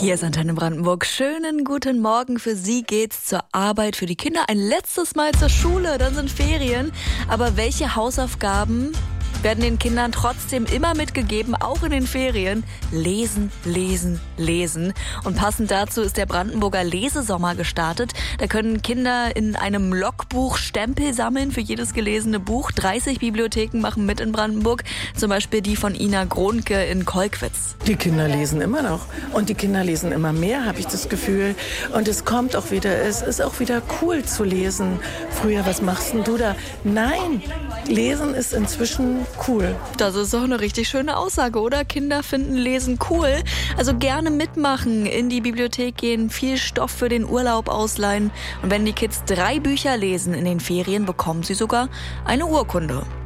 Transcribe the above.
Hier ist Antenne Brandenburg. Schönen guten Morgen. Für Sie geht's zur Arbeit, für die Kinder ein letztes Mal zur Schule. Dann sind Ferien. Aber welche Hausaufgaben werden den Kindern trotzdem immer mitgegeben, auch in den Ferien? Lesen, lesen, lesen. Und passend dazu ist der Brandenburger Lesesommer gestartet. Da können Kinder in einem Logbuch Stempel sammeln für jedes gelesene Buch. 30 Bibliotheken machen mit in Brandenburg. Zum Beispiel die von Ina Gronke in Kolkwitz. Die Kinder lesen immer noch. Und die Kinder lesen immer mehr, habe ich das Gefühl. Und es kommt auch wieder, es ist auch wieder cool zu lesen. Früher, was machst denn du da? Nein, Lesen ist inzwischen cool. Das ist doch eine richtig schöne Aussage, oder? Kinder finden Lesen cool. Also gerne mitmachen, in die Bibliothek gehen, viel Stoff für den Urlaub ausleihen. Und wenn die Kids 3 Bücher lesen in den Ferien, bekommen sie sogar eine Urkunde.